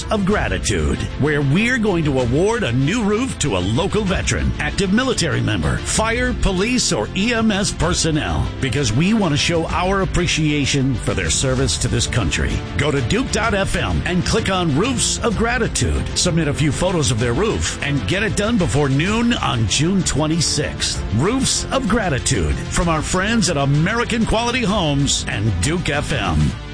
of Gratitude, where we're going to award a new roof to a local veteran, active military member, fire, police, or EMS personnel, because we want to show our appreciation for their service to this country. Go to Duke.fm and click on Roofs of Gratitude. Submit a few photos of their roof and get it done before noon on June 26th. Roofs of Gratitude from our friends at American Quality Homes and Duke FM.